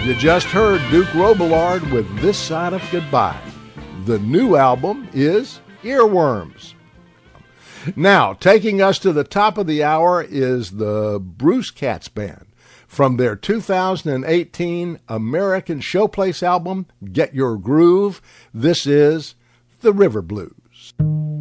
You just heard Duke Robillard with This Side of Goodbye. The new album is Earworms. Now, taking us to the top of the hour is the Bruce Katz Band from their 2018 American Showplace album, Get Your Groove. This is The River Blues.